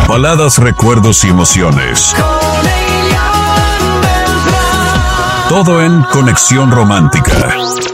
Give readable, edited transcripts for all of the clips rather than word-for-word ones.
Baladas, recuerdos y emociones. Todo en Conexión Romántica.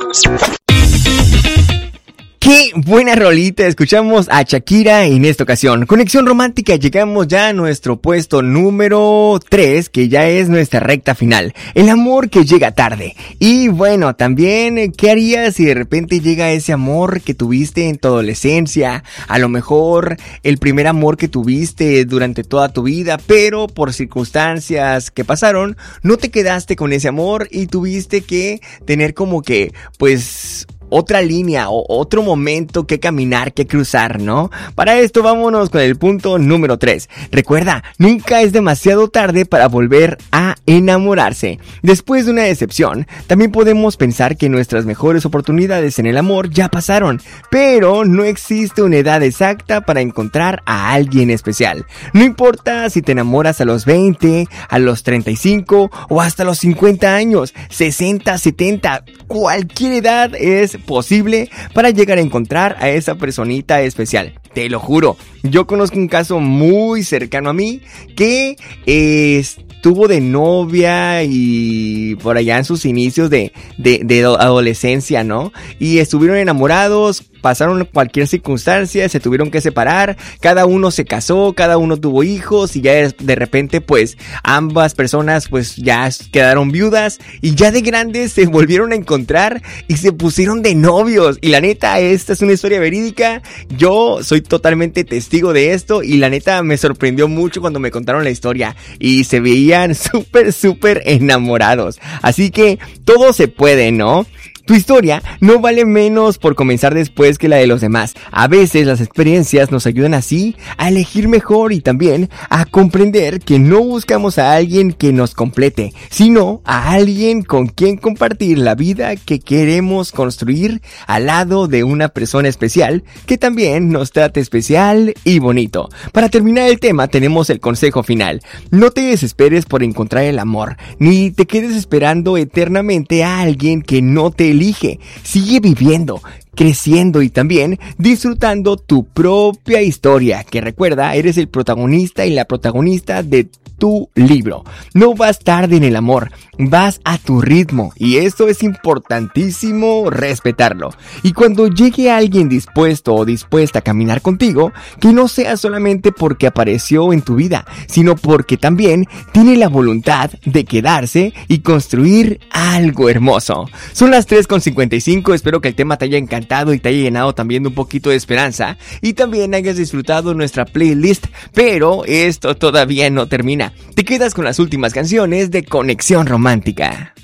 ¡Qué buena rolita! Escuchamos a Shakira en esta ocasión. Conexión Romántica, llegamos ya a nuestro puesto número 3, que ya es nuestra recta final. El amor que llega tarde. Y bueno, también, ¿qué harías si de repente llega ese amor que tuviste en tu adolescencia? A lo mejor el primer amor que tuviste durante toda tu vida, pero por circunstancias que pasaron, no te quedaste con ese amor y tuviste que tener como que, pues, otra línea o otro momento que caminar, que cruzar, ¿no? Para esto vámonos con el punto número 3. Recuerda, nunca es demasiado tarde para volver a enamorarse. Después de una decepción, también podemos pensar que nuestras mejores oportunidades en el amor ya pasaron, pero no existe una edad exacta para encontrar a alguien especial. No importa si te enamoras a los 20, a los 35 o hasta los 50 años, 60, 70, cualquier edad es posible para llegar a encontrar a esa personita especial. Te lo juro, yo conozco un caso muy cercano a mí que estuvo de novia y por allá en sus inicios de adolescencia, ¿no? Y estuvieron enamorados, pasaron cualquier circunstancia, se tuvieron que separar, cada uno se casó, cada uno tuvo hijos y ya de repente pues ambas personas pues ya quedaron viudas y ya de grandes se volvieron a encontrar y se pusieron de novios. Y la neta, esta es una historia verídica, yo soy totalmente testigo de esto y la neta me sorprendió mucho cuando me contaron la historia y se veían súper enamorados. Así que todo se puede, ¿no? Tu historia no vale menos por comenzar después que la de los demás. A veces las experiencias nos ayudan así a elegir mejor y también a comprender que no buscamos a alguien que nos complete, sino a alguien con quien compartir la vida que queremos construir al lado de una persona especial que también nos trate especial y bonito. Para terminar el tema tenemos el consejo final. No te desesperes por encontrar el amor, ni te quedes esperando eternamente a alguien que no te elige. Sigue viviendo, creciendo y también disfrutando tu propia historia, que recuerda, eres el protagonista y la protagonista de tu libro. No vas tarde en el amor, vas a tu ritmo y esto es importantísimo respetarlo. Y cuando llegue alguien dispuesto o dispuesta a caminar contigo, que no sea solamente porque apareció en tu vida, sino porque también tiene la voluntad de quedarse y construir algo hermoso. Son las 3:55, espero que el tema te haya encantado y te haya llenado también de un poquito de esperanza y también hayas disfrutado nuestra playlist, pero esto todavía no termina. Te quedas con las últimas canciones de Conexión Romántica.